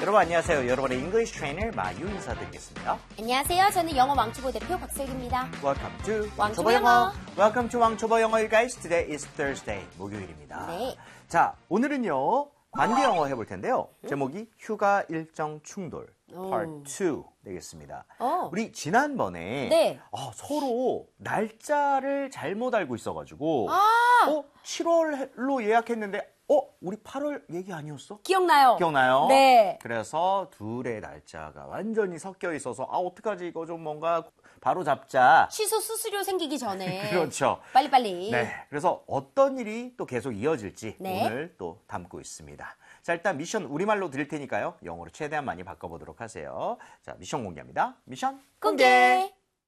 여러분 안녕하세요. 여러분의 English Trainer 마유 인사드리겠습니다. 안녕하세요. 저는 영어 왕초보 대표 박슬기입니다. Welcome to 왕초보 영어. Welcome to 왕초보 영어 guys. Today is Thursday. 목요일입니다. 네. 자, 오늘은요. 관계 영어 해볼 텐데요. 제목이 휴가 일정 충돌 Part 2 되겠습니다. 우리 지난번에 네. 서로 날짜를 잘못 알고 있어가지고 7월로 예약했는데 우리 8월 얘기 아니었어? 기억나요? 기억나요? 네. 그래서 둘의 날짜가 완전히 섞여 있어서 어떡하지 이거 좀 뭔가 바로 잡자. 취소 수수료 생기기 전에. 그렇죠. 빨리빨리. 네. 그래서 어떤 일이 또 계속 이어질지 네. 오늘 또 담고 있습니다. 자, 일단 미션 우리말로 드릴 테니까요. 영어로 최대한 많이 바꿔보도록 하세요. 자, 미션 공개합니다. 미션 공개.